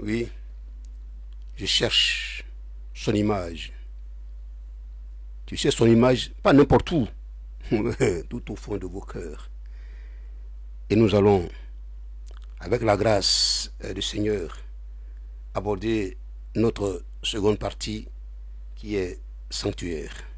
Oui, je cherche son image. Tu sais, son image, pas n'importe où, tout au fond de vos cœurs. Et nous allons, avec la grâce du Seigneur, aborder notre seconde partie qui est sanctuaire.